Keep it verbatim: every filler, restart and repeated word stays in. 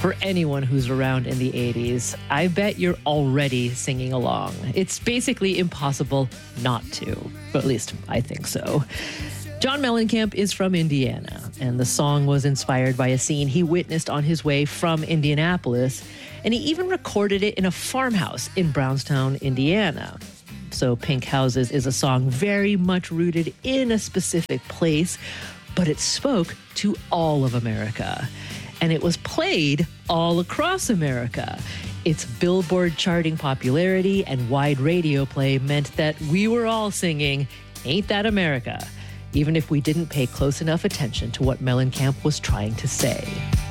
For anyone who's around in the eighties, I bet you're already singing along. It's basically impossible not to. At least I think so. John Mellencamp is from Indiana, and the song was inspired by a scene he witnessed on his way from Indianapolis, and he even recorded it in a farmhouse in Brownstown, Indiana. So Pink Houses is a song very much rooted in a specific place, but it spoke to all of America. And it was played all across America. Its Billboard charting popularity and wide radio play meant that we were all singing, "Ain't That America?" even if we didn't pay close enough attention to what Mellencamp was trying to say.